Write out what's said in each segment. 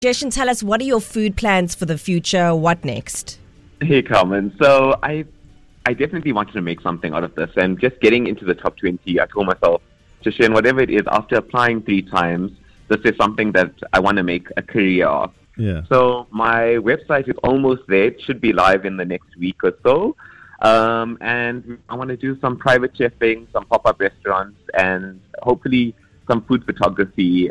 Jason, tell us, what are your food plans for the future? What next? Hey, Carmen. So I definitely wanted to make something out of this, and just getting into the top 20, I told myself, Jason, whatever it is, after applying 3 times, this is something that I want to make a career of. Yeah. So my website is almost there. It should be live in the next week or so. And I want to do some private chefing, some pop-up restaurants, and hopefully some food photography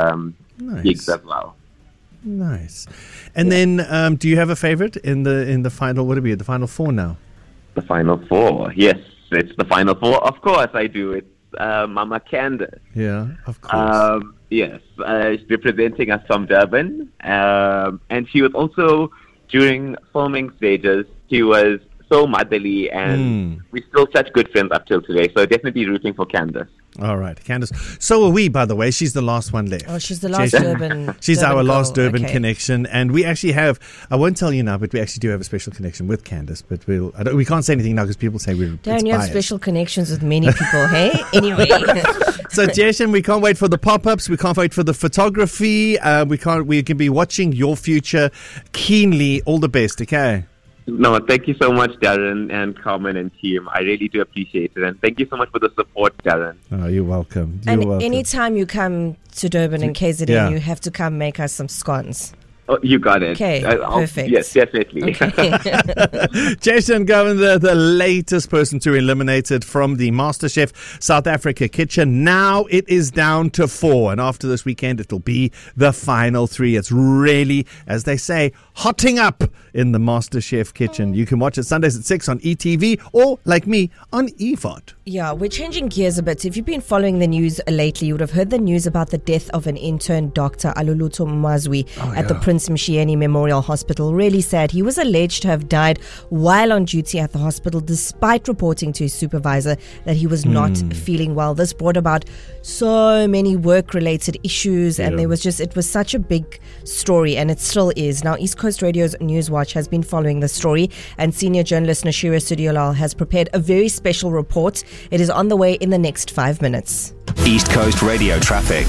gigs as well. Nice. And then, do you have a favorite in the final? What would it be? The final 4 now? The final 4. Yes, it's the final 4. Of course, I do. It's Mama Candace. Yeah, of course. Yes, she's representing us from Durban, and she was also during filming stages. She was so motherly, and we're still such good friends up till today. So definitely rooting for Candace. All right, Candace. So are we, by the way. She's the last one left. Oh, she's the last Durban. She's Durban our last girl. Durban Okay. connection, and we actually have. I won't tell you now, but we actually do have a special connection with Candace. But we can't say anything now because people say we're. Darren, you have biased. special connections with many people, hey? Anyway. So, Jason, we can't wait for the pop-ups. We can't wait for the photography. We can be watching your future keenly. All the best, okay? No, thank you so much, Darren and Carmen and team. I really do appreciate it. And thank you so much for the support, Darren. Oh, you're welcome. And anytime you come to Durban and KZN, you have to come make us some scones. Oh, you got it. Okay, perfect. Yes, definitely. Okay. Jason Govan, the latest person to eliminated from the MasterChef South Africa kitchen. Now it is down to 4. And after this weekend, it'll be the final 3. It's really, as they say, hotting up in the MasterChef kitchen. You can watch it Sundays at 6 on ETV or, like me, on EVOD. Yeah, we're changing gears a bit. If you've been following the news lately, you would have heard the news about the death of an intern doctor, Aluluto Mazwi, at the Prince Mshieni Memorial Hospital. Really sad. He was alleged to have died while on duty at the hospital, despite reporting to his supervisor that he was not feeling well. This brought about so many work-related issues, and it was such a big story, and it still is. Now, East Coast Radio's Newswatch has been following the story, and senior journalist Nashira Studiolal has prepared a very special report. It is on the way in the next 5 minutes. East Coast Radio traffic.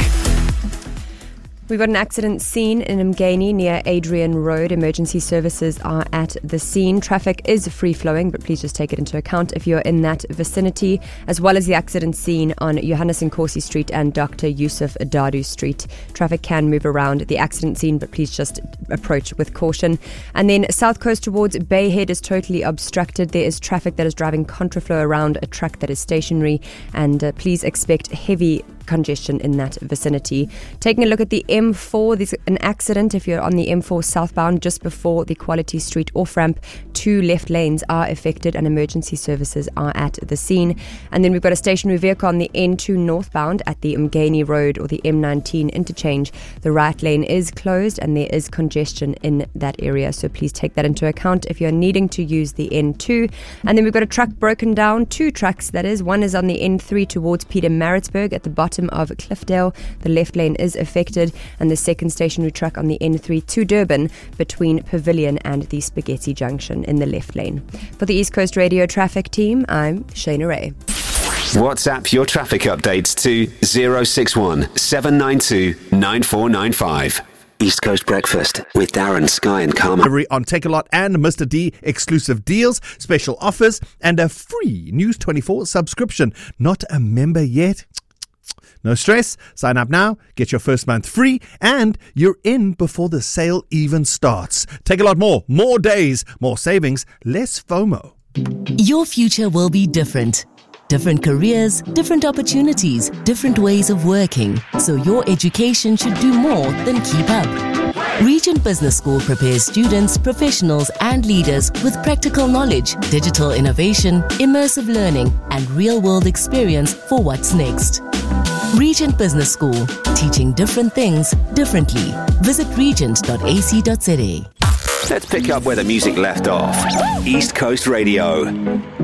We've got an accident scene in Mgeni near Adrian Road. Emergency services are at the scene. Traffic is free-flowing, but please just take it into account if you're in that vicinity, as well as the accident scene on Johannes Nkosi Street and Dr. Yusuf Adadu Street. Traffic can move around the accident scene, but please just approach with caution. And then South Coast towards Bay Head is totally obstructed. There is traffic that is driving contraflow around a track that is stationary, and please expect heavy congestion in that vicinity. Taking a look at the M4, there's an accident if you're on the M4 southbound just before the Quality Street off-ramp. 2 left lanes are affected and emergency services are at the scene. And then we've got a stationary vehicle on the N2 northbound at the Mgeni Road or the M19 interchange. The right lane is closed and there is congestion in that area, so please take that into account if you're needing to use the N2. And then we've got a truck broken down, 2 trucks that is. One is on the N3 towards Pietermaritzburg at the bottom of Cliffdale. The left lane is affected, and the second stationary truck on the N3 to Durban between Pavilion and the Spaghetti Junction in the left lane. For the East Coast Radio traffic team, I'm Shana Ray. WhatsApp your traffic updates to 061 792 9495. East Coast Breakfast with Darren, Sky and Carmen. On Takealot and Mr. D exclusive deals, special offers, and a free News 24 subscription. Not a member yet? No stress. Sign up now, get your first month free, and you're in before the sale even starts. Take a lot more days, more savings, less FOMO. Your future will be different. Different careers, different opportunities, different ways of working. So your education should do more than keep up. Regent Business School prepares students, professionals and leaders with practical knowledge, digital innovation, immersive learning and real-world experience for what's next. Regent Business School, teaching different things differently. Visit regent.ac.za. Let's pick up where the music left off. East Coast Radio.